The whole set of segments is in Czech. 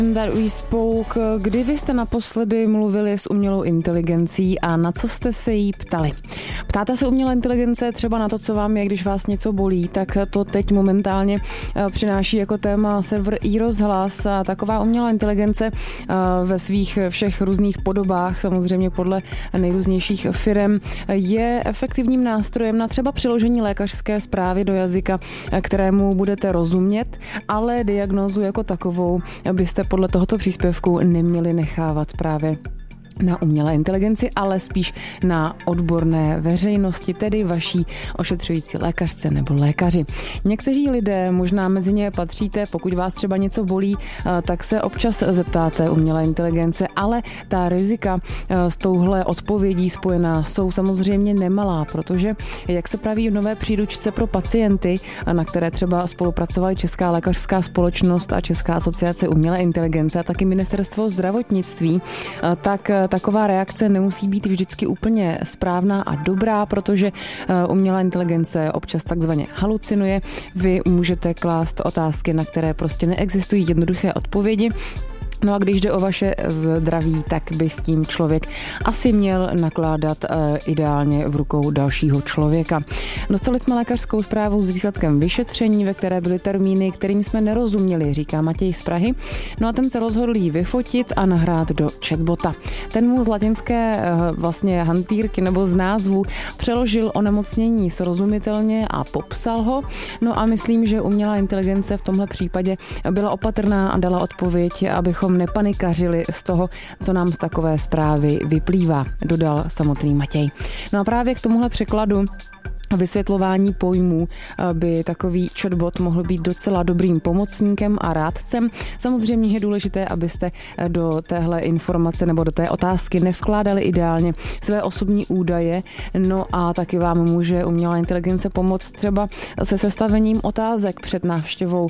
That we spoke. Kdy vy jste naposledy mluvili s umělou inteligencí a na co jste se jí ptali? Ptáte se umělé inteligence třeba na to, co vám je, když vás něco bolí, tak to teď momentálně přináší jako téma server iRozhlas a taková umělá inteligence ve svých všech různých podobách, samozřejmě podle nejrůznějších firem, je efektivním nástrojem na třeba přeložení lékařské zprávy do jazyka, kterému budete rozumět, ale diagnózu jako takovou byste podle tohoto příspěvku neměli nechávat právě na umělé inteligenci, ale spíš na odborné veřejnosti, tedy vaší ošetřující lékařce nebo lékaři. Někteří lidé, možná mezi ně patříte, pokud vás třeba něco bolí, tak se občas zeptáte umělé inteligence, ale ta rizika s touhle odpovědí spojená jsou samozřejmě nemalá, protože, jak se praví v nové příručce pro pacienty, na které třeba spolupracovali Česká lékařská společnost a Česká asociace umělé inteligence a taky Ministerstvo zdravotnictví, tak taková reakce nemusí být vždycky úplně správná a dobrá, protože umělá inteligence občas takzvaně halucinuje. Vy můžete klást otázky, na které prostě neexistují jednoduché odpovědi. No a když jde o vaše zdraví, tak by s tím člověk asi měl nakládat ideálně v rukou dalšího člověka. Dostali jsme lékařskou zprávu s výsledkem vyšetření, ve které byly termíny, kterým jsme nerozuměli, říká Matěj z Prahy. No a ten se rozhodl jí vyfotit a nahrát do chatbota. Ten mu z latinské vlastně hantýrky nebo z názvu přeložil onemocnění srozumitelně a popsal ho. No a myslím, že umělá inteligence v tomhle případě byla opatrná a dala odpověď, abychom nepanikařili z toho, co nám z takové zprávy vyplývá, dodal samotný Matěj. No a právě k tomuhle překladu vysvětlování pojmů by takový chatbot mohl být docela dobrým pomocníkem a rádcem. Samozřejmě je důležité, abyste do téhle informace nebo do té otázky nevkládali ideálně své osobní údaje, no a taky vám může umělá inteligence pomoct třeba se sestavením otázek před návštěvou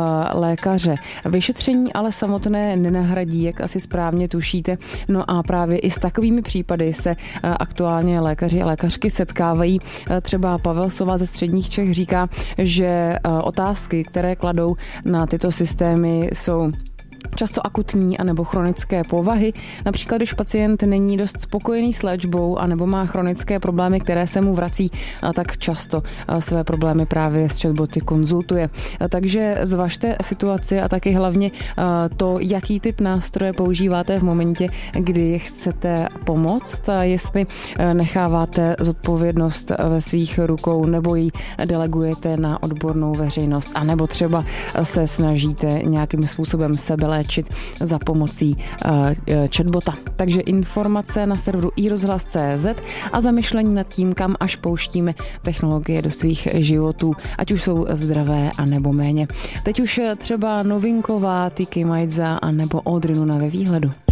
lékaře. Vyšetření ale samotné nenahradí, jak asi správně tušíte, no a právě i s takovými případy se aktuálně lékaři a lékařky setkávají. Třeba Pavel Sova ze Středních Čech říká, že otázky, které kladou na tyto systémy, jsou často akutní anebo chronické povahy. Například, když pacient není dost spokojený s léčbou anebo má chronické problémy, které se mu vrací, tak často své problémy právě s chatboty konzultuje. Takže zvažte situaci a taky hlavně to, jaký typ nástroje používáte v momentě, kdy chcete pomoct, jestli necháváte zodpovědnost ve svých rukou nebo ji delegujete na odbornou veřejnost, anebo třeba se snažíte nějakým způsobem léčit za pomocí chatbota. Takže informace na serveru iRozhlas.cz a zamyšlení nad tím, kam až pouštíme technologie do svých životů, ať už jsou zdravé a nebo méně. Teď už třeba novinková Tiki Maidza a nebo Audrey Nuna ve výhledu.